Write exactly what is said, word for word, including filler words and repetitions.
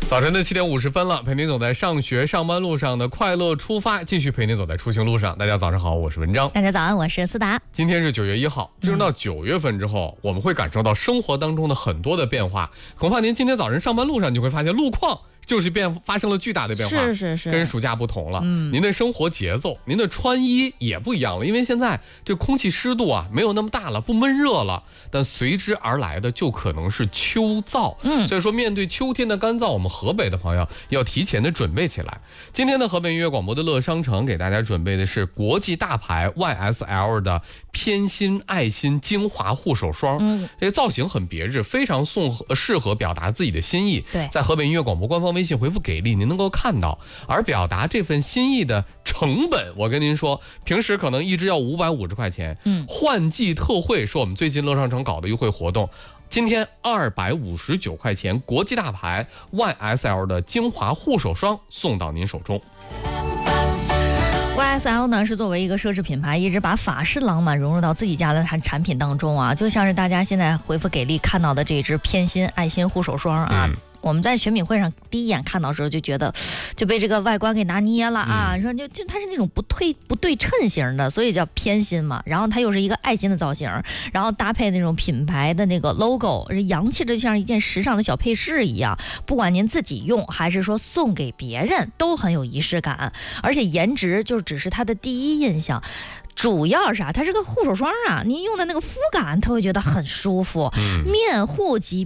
早晨的七点五十分了，陪您走在上学上班路上的快乐出发，继续陪您走在出行路上。大家早上好，我是文章。 大家早安，我是思达。 今天是九月一号，进入到九月份之后、嗯、我们会感受到生活当中的很多的变化。恐怕您今天早晨上班路上，你会发现路况就是变发生了巨大的变化， 是是是， 跟暑假不同了。 嗯， 您的生活节奏，您的穿衣也不一样了，因为现在这空气湿度啊没有那么大了，不闷热了，但随之而来的就可能是秋燥。 嗯， 所以说面对秋天的干燥，我们河北的朋友要提前的准备起来。今天的河北音乐广播的乐商城给大家准备的是国际大牌 Y S L 的偏心爱心精华护手霜。 嗯， 这个造型很别致，非常送适合表达自己的心意。 对， 在河北音乐广播官方微信回复给力，您能够看到。而表达这份心意的成本，我跟您说，平时可能一支要五百五十块钱， 嗯， 换季特惠是我们最近乐商城搞的优惠活动。今天二百五十九块钱，国际大牌 Y S L 的精华护手霜送到您手中。 Y S L 呢是作为一个奢侈品牌，一直把法式浪漫融入到自己家的产产品当中啊，就像是大家现在回复给力看到的这支偏心爱心护手霜啊。嗯，我们在选品会上第一眼看到的时候就觉得就被这个外观给拿捏了啊，嗯、说就就它是那种不对不对称型的，所以叫偏心嘛。然后它又是一个爱心的造型，然后搭配那种品牌的那个 logo， 洋气的就像一件时尚的小配饰一样。不管您自己用还是说送给别人，都很有仪式感，而且颜值就只是它的第一印象。主要是啊，它是个护手霜啊，您用的那个肤感，它会觉得很舒服，嗯、面护级